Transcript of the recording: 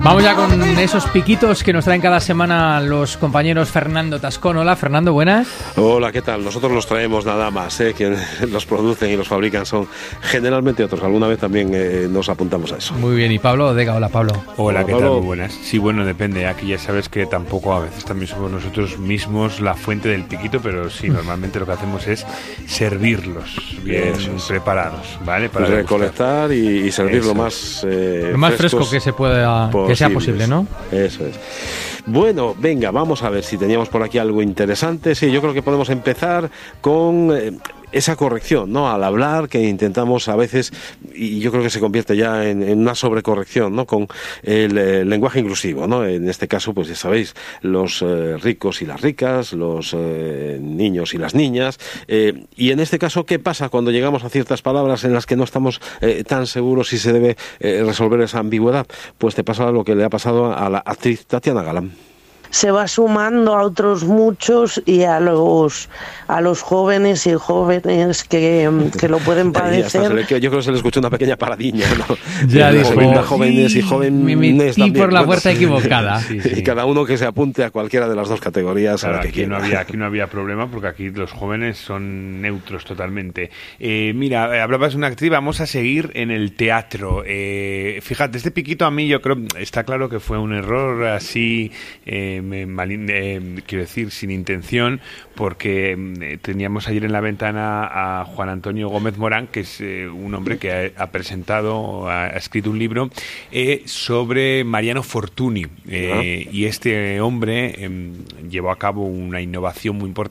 Vamos ya con esos piquitos que nos traen cada semana los compañeros Fernando Tascón. Hola, Fernando, buenas. Hola, ¿qué tal? Nosotros los traemos nada más, quienes los producen y los fabrican son generalmente otros. Alguna vez también nos apuntamos a eso. Muy bien, y Pablo Odega. Hola, Pablo. Hola, ¿qué Pablo. tal? Muy buenas. Sí, bueno, depende. Aquí ya sabes que tampoco a veces también somos nosotros mismos la fuente del piquito, pero sí, normalmente lo que hacemos es servirlos bien preparados, ¿vale? Para recolectar y servir lo más fresco que se pueda, que sea posible, ¿no? Eso es. Bueno, venga, vamos a ver si teníamos por aquí algo interesante. Sí, yo creo que podemos empezar con esa corrección, ¿no? Al hablar, que intentamos a veces, y yo creo que se convierte ya en una sobrecorrección, ¿no? Con el lenguaje inclusivo, ¿no? En este caso, pues ya sabéis, los ricos y las ricas, los niños y las niñas. Y en este caso, ¿qué pasa cuando llegamos a ciertas palabras en las que no estamos tan seguros si se debe resolver esa ambigüedad? Pues te pasa lo que le ha pasado a la actriz Tatiana Galán. Se va sumando a otros muchos y a los jóvenes y jóvenes que lo pueden padecer. Yo creo que se le escuchó una pequeña paradiña, ¿no? Ya dijo, jóvenes y jóvenes me metí por la puerta equivocada. Sí. Y cada uno que se apunte a cualquiera de las dos categorías. Claro, a la que quiera. Aquí no había problema porque aquí los jóvenes son neutros totalmente. Mira, hablabas de una actriz, vamos a seguir en el teatro. Fíjate, este piquito a mí yo creo, está claro que fue un error así... quiero decir, sin intención, porque teníamos ayer en la ventana a Juan Antonio Gómez Morán, que es un hombre que ha escrito un libro sobre Mariano Fortuny, y este hombre llevó a cabo una innovación muy importante